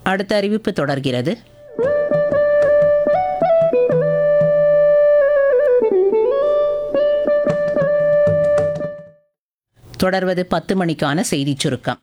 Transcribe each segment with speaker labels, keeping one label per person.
Speaker 1: அடுத்த அறிவிப்பு தொடர்கிறது. தொடர்வது 10 மணிக்கான செய்திச் சுருக்கம்.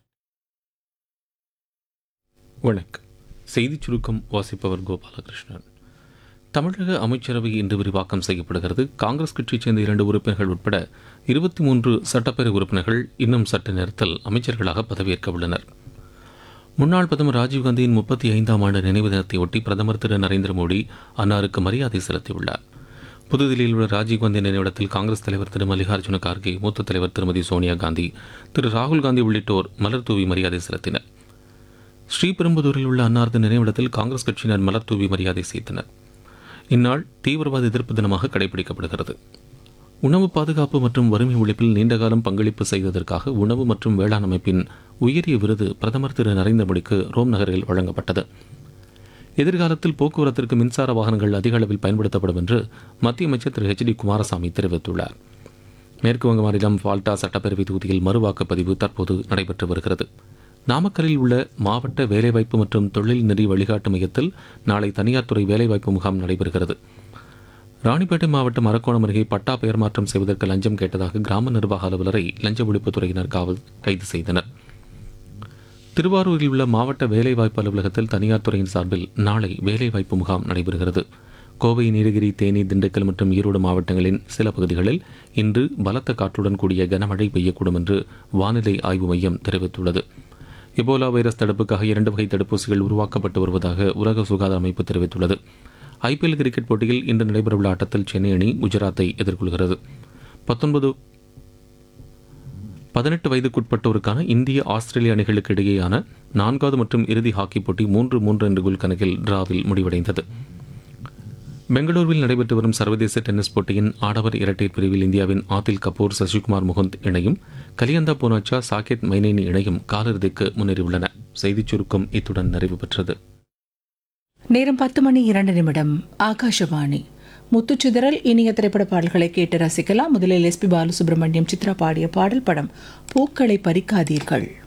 Speaker 2: வணக்கம். செய்திச் சுருக்கம் வாசிப்பவர் கோபாலகிருஷ்ணன். தமிழக அமைச்சரவை இன்று விரிவாக்கம் செய்யப்படுகிறது. காங்கிரஸ் கட்சியைச் சேர்ந்த 2 உறுப்பினர்கள் உட்பட 23 சட்டப்பேரவை உறுப்பினர்கள் இன்னும் சற்று நேரத்தில் அமைச்சர்களாக பதவியேற்க உள்ளனர். முன்னாள் பிரதமர் ராஜீவ்காந்தியின் 35ஆம் ஆண்டு நினைவு தினத்தையொட்டி பிரதமர் திரு நரேந்திர மோடி அன்னாருக்கு மரியாதை செலுத்தியுள்ளார். புதுதில்லியில் உள்ள ராஜீவ்காந்தி நினைவிடத்தில் காங்கிரஸ் தலைவர் திரு மல்லிகார்ஜுன கார்கே, மூத்த தலைவர் திருமதி சோனியா காந்தி, திரு ராகுல் காந்தி உள்ளிட்டோர் மலர் தூவி மரியாதை செலுத்தினர். ஸ்ரீபெரும்புதூரில் உள்ள அன்னாரது நினைவிடத்தில் காங்கிரஸ் கட்சியினர் மலர் தூவி மரியாதை செய்தனர். இந்நாள் தீவிரவாத எதிர்ப்பு தினமாக கடைபிடிக்கப்படுகிறது. உணவு பாதுகாப்பு மற்றும் வறுமை ஒழிப்பில் நீண்டகாலம் பங்களிப்பு செய்ததற்காக உணவு மற்றும் வேளாண் அமைப்பின் உயரிய விருது பிரதமர் திரு நரேந்திர மோடிக்கு ரோம் நகரில் வழங்கப்பட்டது. எதிர்காலத்தில் போக்குவரத்திற்கு மின்சார வாகனங்கள் அதிக அளவில் பயன்படுத்தப்படும் என்று மத்திய அமைச்சர் திரு HD குமாரசாமி தெரிவித்துள்ளார். மேற்குவங்க மாநிலம் ஃபால்டா சட்டப்பேரவை தொகுதியில் மறுவாக்குப்பதிவு தற்போது நடைபெற்று வருகிறது. நாமக்கல்லில் உள்ள மாவட்ட வேலைவாய்ப்பு மற்றும் தொழில் நெறி வழிகாட்டு மையத்தில் நாளை தனியார் துறை வேலைவாய்ப்பு முகாம் நடைபெறுகிறது. ராணிப்பேட்டை மாவட்டம் அரக்கோணம் அருகே பட்டா பெயர் மாற்றம் செய்வதற்கு லஞ்சம் கேட்டதாக கிராம நிர்வாக அலுவலரை லஞ்ச ஒழிப்புத்துறையினர் கைது செய்தனர். திருவாரூரில் உள்ள மாவட்ட வேலைவாய்ப்பு அலுவலகத்தில் தனியார் துறையின் சார்பில் நாளை வேலைவாய்ப்பு முகாம் நடைபெறுகிறது. கோவை, நீலகிரி, தேனி, திண்டுக்கல் மற்றும் ஈரோடு மாவட்டங்களின் சில பகுதிகளில் இன்று பலத்த காற்றுடன் கூடிய கனமழை பெய்யக்கூடும் என்று வானிலை ஆய்வு மையம் தெரிவித்துள்ளது. எபோலா வைரஸ் தடுப்புக்காக 2 வகை தடுப்பூசிகள் உருவாக்கப்பட்டு வருவதாக உலக சுகாதார அமைப்பு தெரிவித்துள்ளது. IPL கிரிக்கெட் போட்டியில் இன்று நடைபெறவுள்ள ஆட்டத்தில் சென்னை அணி குஜராத்தை எதிர்கொள்கிறது. 18 வயதுக்குட்பட்டோருக்கான இந்திய ஆஸ்திரேலிய அணிகளுக்கு இடையேயான 4வது மற்றும் இறுதி ஹாக்கி போட்டி 3-3 என்ற கோல் கணக்கில் டிராவில் முடிவடைந்தது. பெங்களூருவில் நடைபெற்று வரும் சர்வதேச டென்னிஸ் போட்டியின் ஆடவர் இரட்டையர் பிரிவில் இந்தியாவின் ஆதில் கபூர், சசிகுமார் முகுந்த் இணையும், கலியந்தா பூனாச்சா, சாகேத் மைனேனி இணையும் காலிறுதிக்கு முன்னேறியுள்ளன. செய்திச் சுருக்கம் இத்துடன் நிறைவு பெற்றது.
Speaker 3: நேரம் 10:02. ஆகாஷவாணி. முத்துச்சிதறல் இனிய திரைப்பட பாடல்களை கேட்டு ரசிக்கலாம். முதலில் SP பாலசுப்ரமணியம், சித்ரா பாடிய பாடல். படம் பூக்களை பறிக்காதீர்கள்.